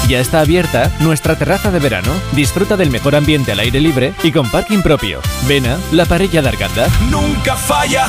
Ya está abierta nuestra terraza de verano. Disfruta del mejor ambiente al aire libre y con parking propio. Vena, la parella d'Arganda. Nunca falla.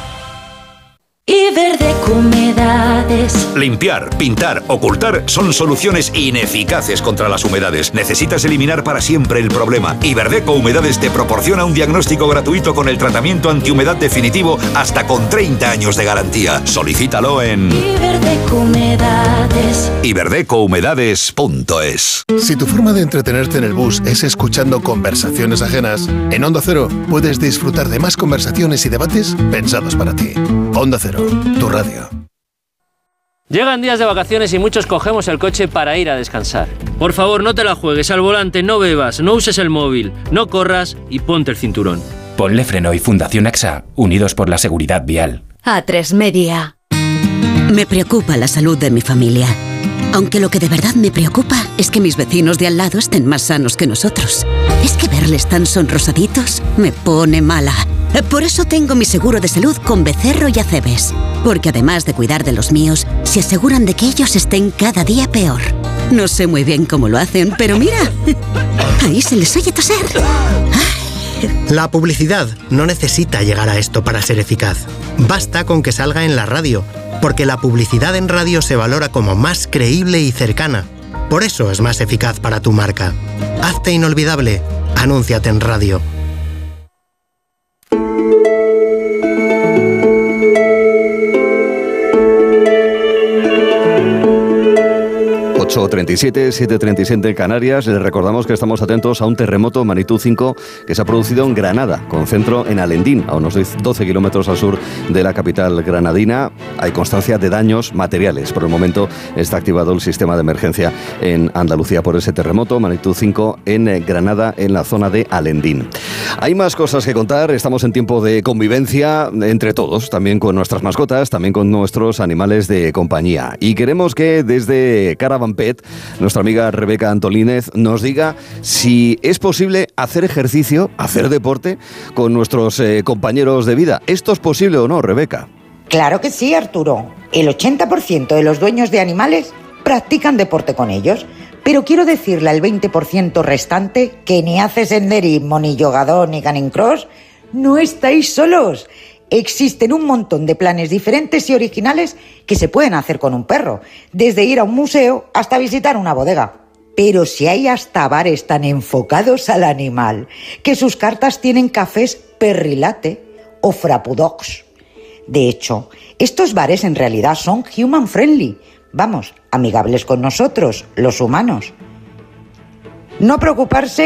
Iberdeco Humedades. Limpiar, pintar, ocultar son soluciones ineficaces contra las humedades. Necesitas eliminar para siempre el problema. Iberdeco Humedades te proporciona un diagnóstico gratuito con el tratamiento antihumedad definitivo hasta con 30 años de garantía. Solicítalo en Iberdeco Humedades. iberdecohumedades.es. Si tu forma de entretenerte en el bus es escuchando conversaciones ajenas, en Onda Cero puedes disfrutar de más conversaciones y debates pensados para ti. Onda Cero, tu radio. Llegan días de vacaciones y muchos cogemos el coche para ir a descansar. Por favor, no te la juegues al volante, no bebas, no uses el móvil, no corras y ponte el cinturón. Ponle Freno y Fundación AXA, unidos por la seguridad vial. A3 Media. Me preocupa la salud de mi familia. Aunque lo que de verdad me preocupa es que mis vecinos de al lado estén más sanos que nosotros. Es que verles tan sonrosaditos me pone mala. Por eso tengo mi seguro de salud con Becerro y Acebes. Porque además de cuidar de los míos, se aseguran de que ellos estén cada día peor. No sé muy bien cómo lo hacen, pero mira, ahí se les oye toser. La publicidad no necesita llegar a esto para ser eficaz. Basta con que salga en la radio, porque la publicidad en radio se valora como más creíble y cercana. Por eso es más eficaz para tu marca. Hazte inolvidable. Anúnciate en radio. ...8:37, 7:37 en Canarias. Les recordamos que estamos atentos a un terremoto magnitud 5 que se ha producido en Granada, con centro en Alendín, a unos 12 kilómetros al sur de la capital granadina. Hay constancia de daños materiales. Por el momento está activado el sistema de emergencia en Andalucía por ese terremoto, magnitud 5 en Granada, en la zona de Alendín. Hay más cosas que contar. Estamos en tiempo de convivencia entre todos, también con nuestras mascotas, también con nuestros animales de compañía. Y queremos que desde Caravan Pet, nuestra amiga Rebeca Antolínez nos diga si es posible hacer ejercicio, hacer deporte con nuestros compañeros de vida. ¿Esto es posible o no, Rebeca? Claro que sí, Arturo. El 80% de los dueños de animales practican deporte con ellos. Pero quiero decirle al 20% restante que ni hace senderismo, ni yogador, ni running cross, no estáis solos. Existen un montón de planes diferentes y originales que se pueden hacer con un perro, desde ir a un museo hasta visitar una bodega. Pero si hay hasta bares tan enfocados al animal, que sus cartas tienen cafés Perrilate o Frappudogs. De hecho, estos bares en realidad son human friendly, vamos, amigables con nosotros, los humanos. No preocuparse